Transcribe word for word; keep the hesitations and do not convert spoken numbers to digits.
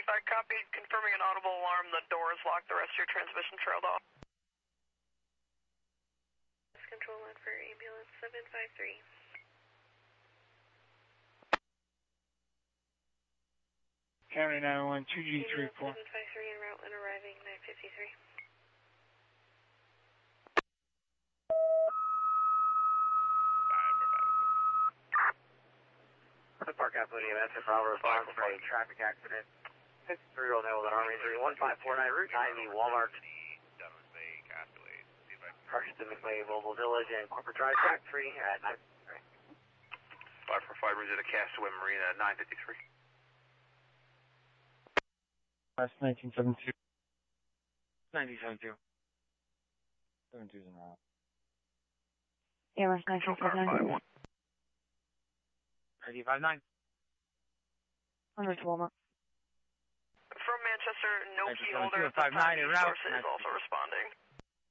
I copied, confirming an audible alarm. The door is locked. The rest of your transmission trailed off. Control line for ambulance seven five three. County nine one two G three four. seven five three en route and arriving nine fifty-three. The Park Avenue E M S, if I'll respond for a traffic accident. fifty-three-year-old male with an arm injury, one five four nine Route ninety, Walmart. First to McLean Mobile Village and Corporate Drive, track three at nine fifty-three. five four five, Rosetta Castaway Marina at nine fifty-three. West nineteen seventy-two. nineteen seventy-two. seventy-two's in route. Yeah, West nineteen seventy-nine. I D five nine. I'm with Walmart. From Manchester, no key holder. five nine en route. Source is also responding.